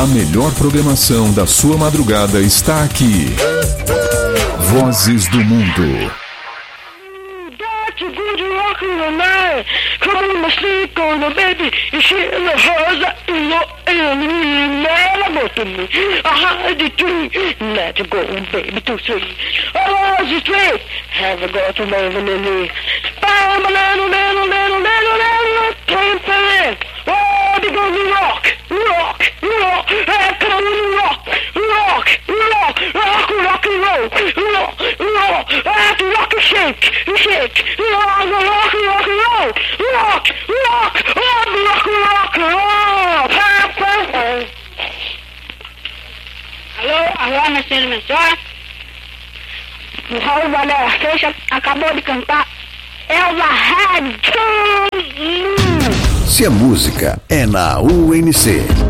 A melhor programação da sua madrugada está aqui. Vozes do Mundo. Come on, my stick on the baby. You see the house in me. I had the tree. Let go, baby, to sleep. Oh, the tree. Have a go to my little. Bam, little. Plain plan. Oh, they go to rock. Come on, rock and roll. Rock and shake. Rock and roll. Alô, minha senhora, minha senhora. O Raul Valéria Seixas acabou de cantar Elza Rádio. Se a música é na UNC,